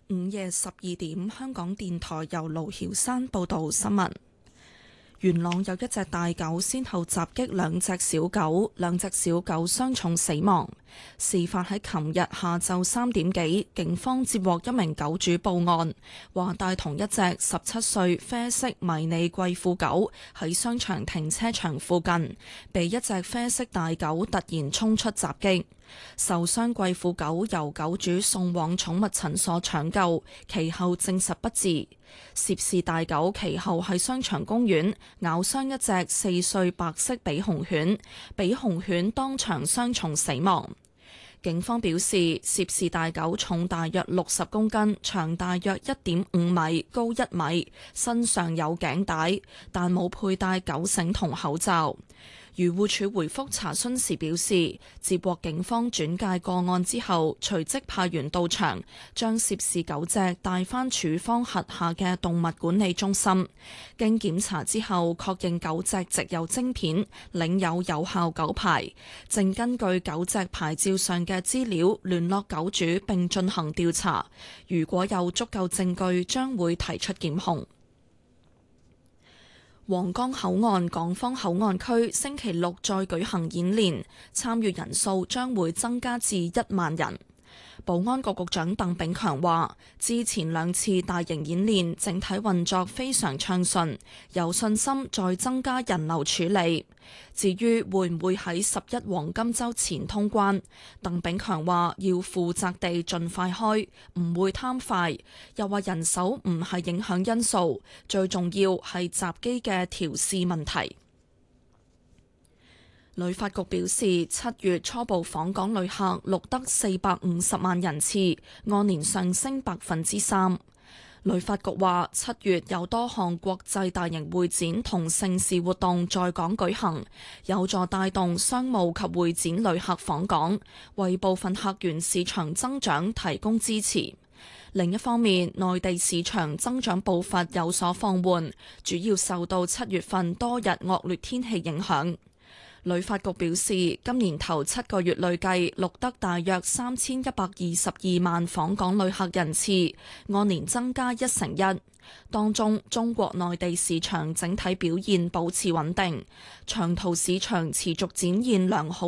午夜12點，香港電台由盧曉山報道新聞。元朗有一隻大狗先後襲擊兩隻小狗，兩隻小狗傷重死亡。事發喺琴日下晝3點幾，警方接獲一名狗主報案，話帶同一隻17歲啡色迷你貴婦狗喺商場停車場附近，被一隻啡色大狗突然衝出襲擊。受傷貴婦狗由狗主送往寵物診所搶救，其後證實不治。涉事大狗其後喺商場公園咬傷一隻4歲白色比熊犬，比熊犬當場傷重死亡。警方表示，涉事大狗重大約60公斤，長大約1.5米，高1米，身上有頸帶，但冇佩戴狗繩同口罩。漁護署回覆查詢時表示，接獲警方轉介個案之後，隨即派員到場，將涉事狗隻帶返署方轄下嘅動物管理中心。經檢查之後，確認狗隻植有晶片，領有有效狗牌，正根據狗隻牌照上嘅資料聯絡狗主並進行調查。如果有足夠證據，將會提出檢控。皇崗口岸港方口岸區星期六再舉行演練，參與人數將會增加至1萬人。保安局局長鄧炳強話，之前2次大型演練整體運作非常暢順，有信心再增加人流處理。至於會唔會喺11黃金週前通關，鄧炳強話要負責地盡快開，唔會貪快。又話人手唔係影響因素，最重要係閘機嘅調試問題。旅發局表示，7月初步訪港旅客錄得450萬人次，按年上升3%。旅發局話，7月有多項國際大型會展同盛事活動在港舉行，有助帶動商務及會展旅客訪港，為部分客源市場增長提供支持。另一方面，內地市場增長步伐有所放緩，主要受到7月份多日惡劣天氣影響。旅發局表示，今年頭7個月累計錄得大約3122萬訪港旅客人次，按年增加1成1。當中，中國內地市場整體表現保持穩定，長途市場持續展現良好